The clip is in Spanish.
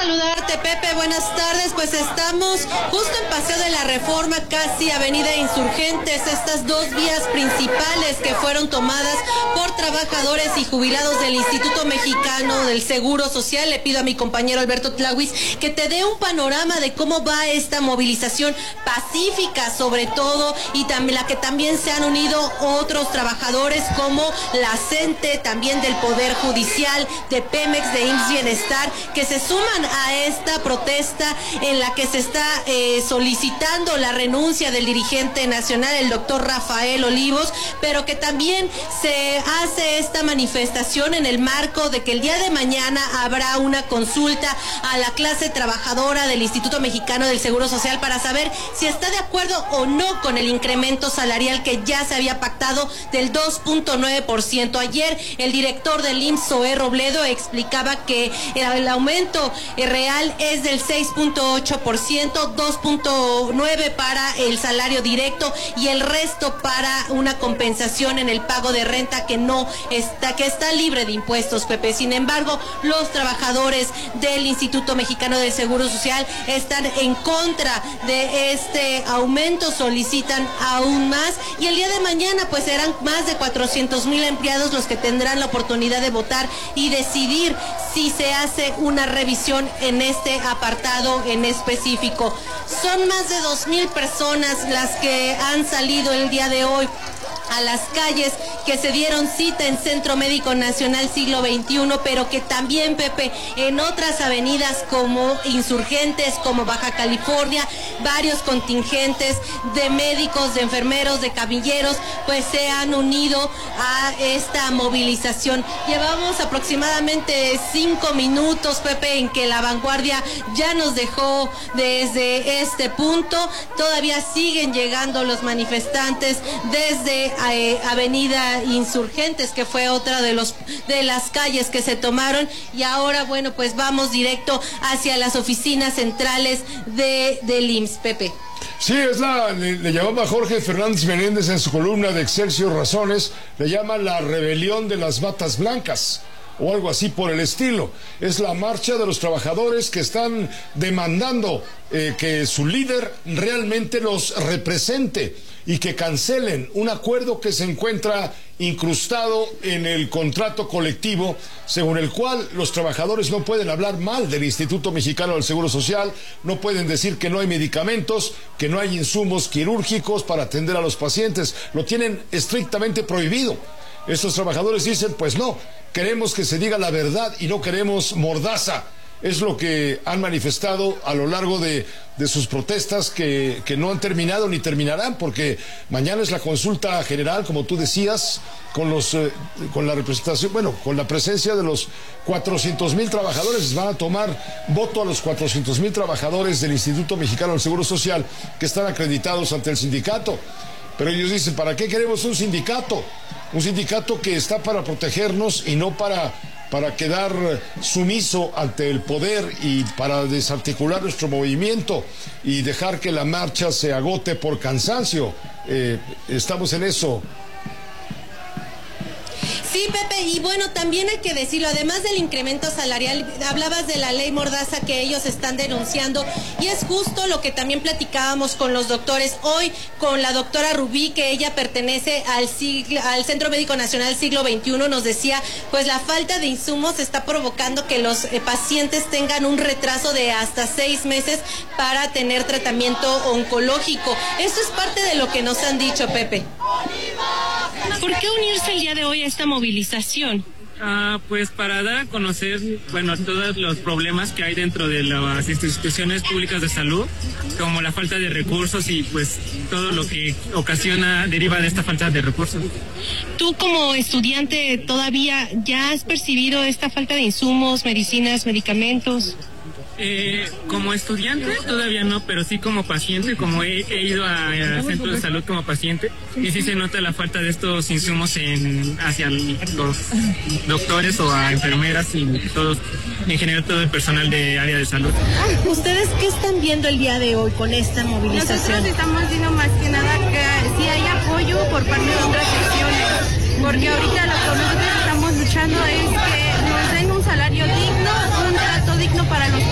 saludarte, Pepe, buenas tardes. Pues estamos justo en Paseo de la Reforma, casi Avenida Insurgentes, estas dos vías principales que fueron tomadas por trabajadores y jubilados del Instituto Mexicano del Seguro Social. Le pido a mi compañero Alberto Tlahuis que te dé un panorama de cómo va esta movilización pacífica, sobre todo, y también la que también se han unido otros trabajadores como la CENTE, también del Poder Judicial, de Pemex, de IMSS Bienestar, que se suman a esta protesta en la que se está solicitando la renuncia del dirigente nacional, el doctor Rafael Olivos, pero que también se hace esta manifestación en el marco de que el día de mañana habrá una consulta a la clase trabajadora del Instituto Mexicano del Seguro Social para saber si está de acuerdo o no con el incremento salarial que ya se había pactado del 2.9%. Ayer el director del IMSS, Zoé Robledo, explicaba que el aumento real es del 6.8%, 2.9% para el salario directo y el resto para una compensación en el pago de renta que está libre de impuestos, Pepe. Sin embargo, los trabajadores del Instituto Mexicano del Seguro Social están en contra de este aumento, solicitan aún más, y el día de mañana pues serán más de 400,000 empleados los que tendrán la oportunidad de votar y decidir si se hace una revisión en este apartado en específico. Son más de 2,000 personas las que han salido el día de hoy a las calles, que se dieron cita en Centro Médico Nacional Siglo XXI, pero que también, Pepe, en otras avenidas como Insurgentes, como Baja California, varios contingentes de médicos, de enfermeros, de camilleros, pues se han unido a esta movilización. Llevamos aproximadamente 5 minutos, Pepe, en que la vanguardia ya nos dejó desde este punto. Todavía siguen llegando los manifestantes desde Avenida Insurgentes, que fue otra de las calles que se tomaron, y ahora, bueno, pues vamos directo hacia las oficinas centrales del IMSS, Pepe. Sí, le llamaba Jorge Fernández Menéndez en su columna de Excelsior Razones, le llama la rebelión de las batas blancas, o algo así por el estilo. Es la marcha de los trabajadores que están demandando que su líder realmente los represente y que cancelen un acuerdo que se encuentra incrustado en el contrato colectivo, según el cual los trabajadores no pueden hablar mal del Instituto Mexicano del Seguro Social, no pueden decir que no hay medicamentos, que no hay insumos quirúrgicos para atender a los pacientes, lo tienen estrictamente prohibido. Estos trabajadores dicen, pues no, queremos que se diga la verdad y no queremos mordaza. Es lo que han manifestado a lo largo de sus protestas que no han terminado ni terminarán, porque mañana es la consulta general, como tú decías, con la representación, con la presencia de los 400,000 trabajadores. Les van a tomar voto a los 400,000 trabajadores del Instituto Mexicano del Seguro Social que están acreditados ante el sindicato. Pero ellos dicen, ¿para qué queremos un sindicato? Un sindicato que está para protegernos y no para quedar sumiso ante el poder y para desarticular nuestro movimiento y dejar que la marcha se agote por cansancio. Estamos en eso. Sí, Pepe, y bueno, también hay que decirlo, además del incremento salarial, hablabas de la ley Mordaza que ellos están denunciando, y es justo lo que también platicábamos con los doctores hoy, con la doctora Rubí, que ella pertenece al Centro Médico Nacional Siglo XXI, nos decía, pues la falta de insumos está provocando que los pacientes tengan un retraso de hasta 6 meses para tener tratamiento oncológico. Esto es parte de lo que nos han dicho, Pepe. ¿Por qué unirse el día de hoy a esta movilización? Pues para dar a conocer, todos los problemas que hay dentro de las instituciones públicas de salud, como la falta de recursos y pues todo lo que deriva de esta falta de recursos. Tú como estudiante todavía ya has percibido esta falta de insumos, medicinas, medicamentos. Como estudiante todavía no, pero sí como paciente, como he ido a centros de salud como paciente, y sí se nota la falta de estos insumos hacia los doctores o a enfermeras y todos, en general todo el personal de área de salud. ¿Ustedes qué están viendo el día de hoy con esta movilización? Nosotros estamos viendo más que nada que sí hay apoyo por parte de otras secciones, porque ahorita lo que nosotros estamos luchando es que nos den un salario digno, un trato digno para los